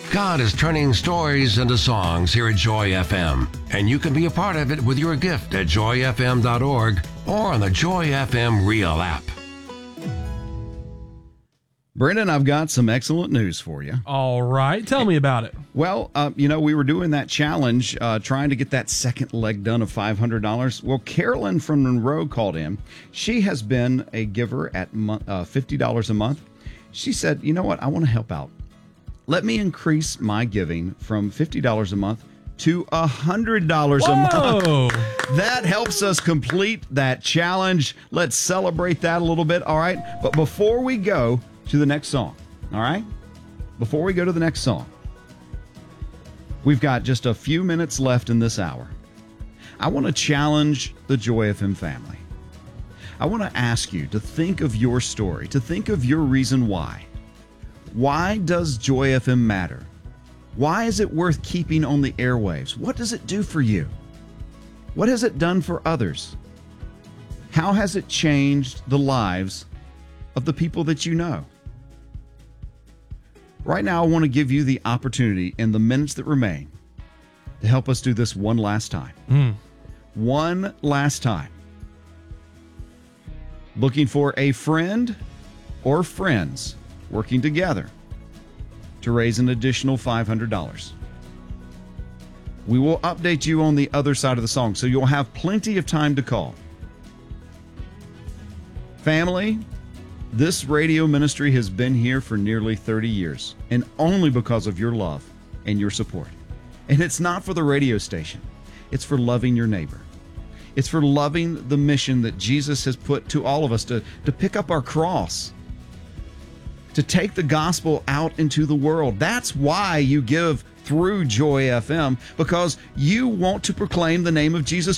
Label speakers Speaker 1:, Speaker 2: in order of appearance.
Speaker 1: God is turning stories into songs here at Joy FM, and you can be a part of it with your gift at joyfm.org or on the Joy FM Real app.
Speaker 2: Brendan, I've got some excellent news for you.
Speaker 3: All right. Tell me about it.
Speaker 2: Well, we were doing that challenge, trying to get that second leg done of $500. Well, Carolyn from Monroe called in. She has been a giver at $50 a month. She said, you know what? I want to help out. Let me increase my giving from $50 a month to $100 a month. That helps us complete that challenge. Let's celebrate that a little bit, all right? But before we go to the next song, all right? Before we go to the next song, we've got just a few minutes left in this hour. I want to challenge the Joy FM family. I want to ask you to think of your story, to think of your reason why. Why does Joy FM matter? Why is it worth keeping on the airwaves? What does it do for you? What has it done for others? How has it changed the lives of the people that you know? Right now, I want to give you the opportunity in the minutes that remain to help us do this one last time. One last time. Looking for a friend or friends working together to raise an additional $500. We will update you on the other side of the song, so you'll have plenty of time to call. Family, this radio ministry has been here for nearly 30 years, and only because of your love and your support. And it's not for the radio station. It's for loving your neighbor. It's for loving the mission that Jesus has put to all of us to pick up our cross, to take the gospel out into the world. That's why you give through Joy FM, because you want to proclaim the name of Jesus